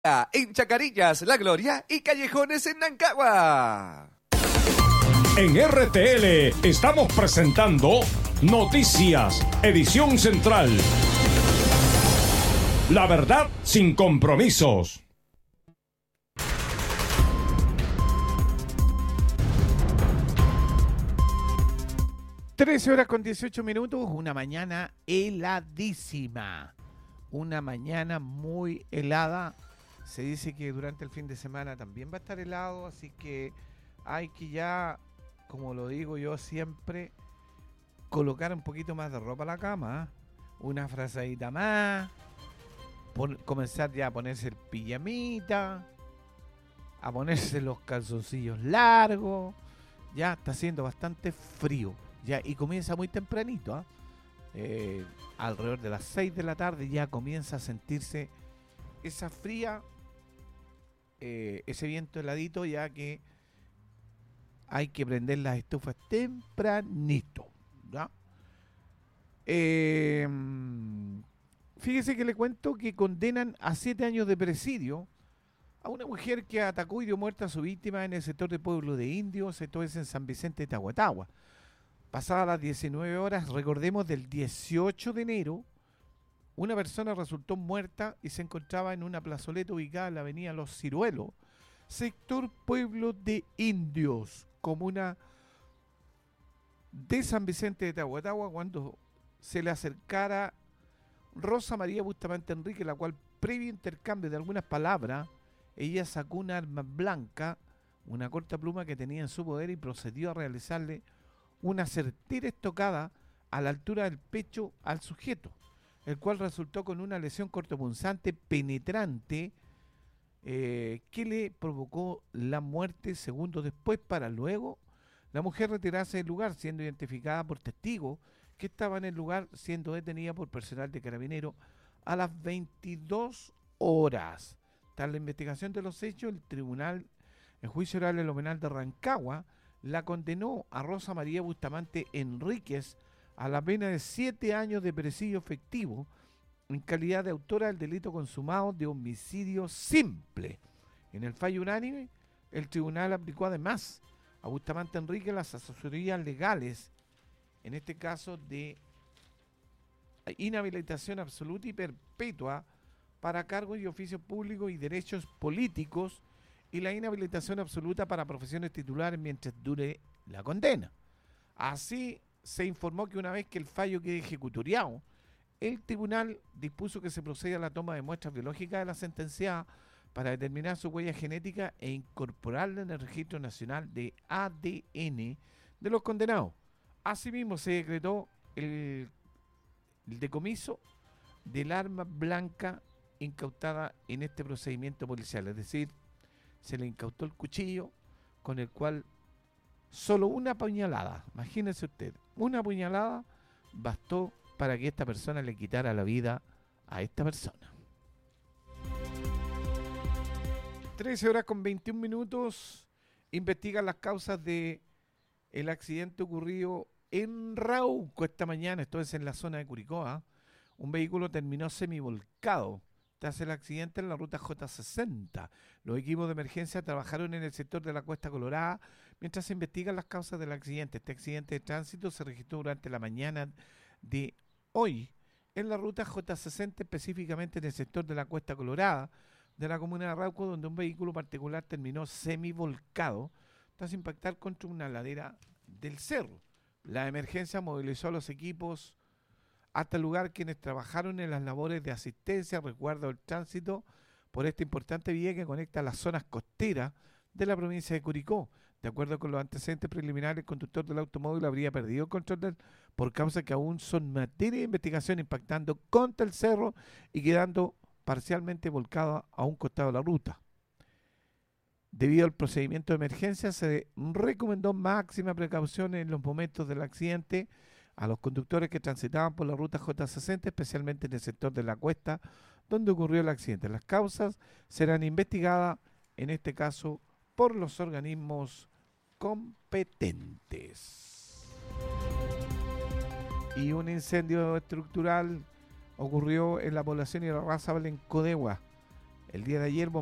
En Chacarillas, La Gloria y Callejones en Nancagua. En RTL estamos presentando Noticias, edición central. La verdad sin compromisos. Horas con 18 minutos, una mañana heladísima. Una mañana muy helada. Se dice que durante el fin de semana también va a estar helado, así que hay que ya, como lo digo yo siempre, colocar un poquito más de ropa a la cama, una frazadita más, comenzar ya a ponerse el pijamita, a ponerse los calzoncillos largos. Ya está haciendo bastante frío, ya, y comienza muy tempranito, alrededor de las 6 de la tarde ya comienza a sentirse esa fría, ese viento heladito, ya que hay que prender las estufas tempranito, ¿ya? Fíjese que le cuento que condenan a 7 años de presidio a una mujer que atacó y dio muerte a su víctima en el sector de Pueblo de Indios, esto es en San Vicente de Tahuatahua. Pasadas las 19 horas, recordemos, del 18 de enero, una persona resultó muerta y se encontraba en una plazoleta ubicada en la avenida Los Ciruelos, sector Pueblo de Indios, comuna de San Vicente de Tahuatahua, cuando se le acercara Rosa María Bustamante Enrique, la cual, previo intercambio de algunas palabras, ella sacó una arma blanca, una corta pluma que tenía en su poder, y procedió a realizarle una certera estocada a la altura del pecho al sujeto, el cual resultó con una lesión cortopunzante penetrante que le provocó la muerte segundos después, para luego la mujer retirarse del lugar, siendo identificada por testigos que estaban en el lugar, siendo detenida por personal de Carabineros a las 22 horas. Tras la investigación de los hechos, el tribunal, en juicio oral en lo penal de Rancagua, la condenó a Rosa María Bustamante Enríquez a la pena de 7 años de presidio efectivo en calidad de autora del delito consumado de homicidio simple. En el fallo unánime, el tribunal aplicó además a Bustamante Enríquez las asesorías legales, en este caso de inhabilitación absoluta y perpetua para cargos y oficios públicos y derechos políticos, y la inhabilitación absoluta para profesiones titulares mientras dure la condena. Así se informó que una vez que el fallo quede ejecutoriado, el tribunal dispuso que se proceda a la toma de muestras biológicas de la sentenciada para determinar su huella genética e incorporarla en el Registro Nacional de ADN de los condenados. Asimismo, se decretó el decomiso del arma blanca incautada en este procedimiento policial, es decir, se le incautó el cuchillo con el cual solo una puñalada, imagínense usted, una puñalada bastó para que esta persona le quitara la vida a esta persona. 13 horas con 21 minutos, investigan las causas de el accidente ocurrido en Rauco esta mañana, esto es en la zona de Curicó. Un vehículo terminó semivolcado tras el accidente en la ruta J60. Los equipos de emergencia trabajaron en el sector de la Cuesta Colorada mientras se investigan las causas del accidente. Este accidente de tránsito se registró durante la mañana de hoy en la ruta J60, específicamente en el sector de la Cuesta Colorada de la comuna de Arauco, donde un vehículo particular terminó semivolcado tras impactar contra una ladera del cerro. La emergencia movilizó a los equipos hasta el lugar, quienes trabajaron en las labores de asistencia, resguardo del tránsito por esta importante vía que conecta las zonas costeras de la provincia de Curicó. De acuerdo con los antecedentes preliminares, el conductor del automóvil habría perdido el control por causa que aún son materia de investigación, impactando contra el cerro y quedando parcialmente volcado a un costado de la ruta. Debido al procedimiento de emergencia, se recomendó máxima precaución en los momentos del accidente a los conductores que transitaban por la ruta J60, especialmente en el sector de la Cuesta, donde ocurrió el accidente. Las causas serán investigadas, en este caso, por los organismos competentes. Y un incendio estructural ocurrió en la población Irarrázaval en Codegua. El día de ayer